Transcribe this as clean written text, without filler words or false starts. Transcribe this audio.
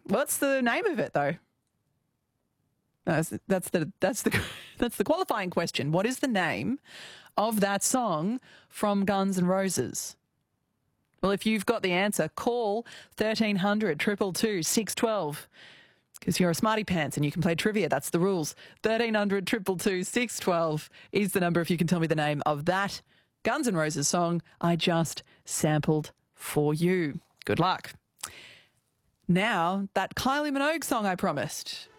What's the name of it, though? No, that's the qualifying question. What is the name of that song from Guns N' Roses? Well, if you've got the answer, call 1300 222 612 because you're a smarty pants and you can play trivia. That's the rules. 1300 222 612 is the number if you can tell me the name of that Guns N' Roses song I just sampled for you. Good luck. Now, that Kylie Minogue song I promised.